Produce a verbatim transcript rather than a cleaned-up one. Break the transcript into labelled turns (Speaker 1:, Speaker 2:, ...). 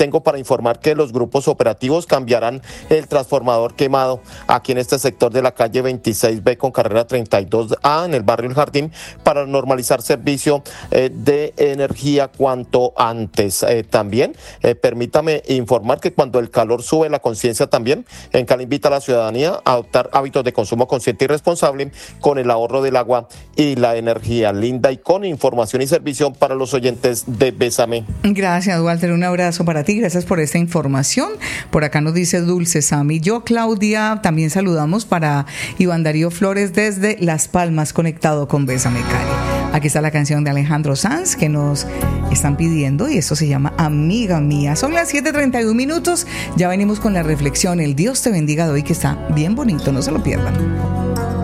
Speaker 1: tengo para informar que los grupos operativos cambiarán el transformador quemado aquí en este sector de la calle veintiséis B con carrera treinta y dos A en el barrio El Jardín para normalizar servicio eh, de energía cuanto antes. Eh, también eh, permítame informar que cuando el calor sube, la conciencia también. En Cali invita a la ciudadanía a adoptar hábitos de consumo consciente y responsable con el ahorro del agua y la energía. Linda, y con información y servicio para los oyentes de Bésame.
Speaker 2: Gracias, Walter. Un abrazo para ti. Gracias por esta información. Por acá nos dice Dulce Sami. Yo, Claudia, también saludamos para Iván Darío Flores desde Las Palmas, conectado con Bésame, Cali. Aquí está la canción de Alejandro Sanz que nos están pidiendo y esto se llama Amiga Mía. Son las siete treinta y uno minutos. Ya venimos con la reflexión. El Dios te bendiga de hoy, que está bien bonito. No se lo pierdan.